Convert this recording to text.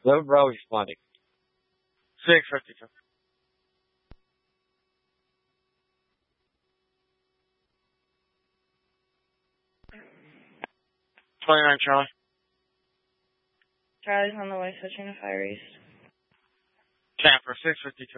Little bro responding. 652. 29 Charlie. Charlie's on the way, switching to Fire East. Camper 652.